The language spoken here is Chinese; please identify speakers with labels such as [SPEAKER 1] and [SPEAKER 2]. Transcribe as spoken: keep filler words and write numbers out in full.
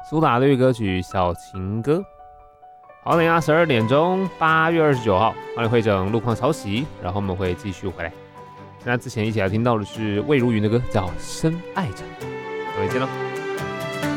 [SPEAKER 1] 苏打绿歌曲《小情歌》。好，等一下十二点钟，八月二十九号，欢迎会整路况消息，然后我们会继续回来。那之前一起来听到的是魏如云的歌，叫《深爱着》，各位见喽。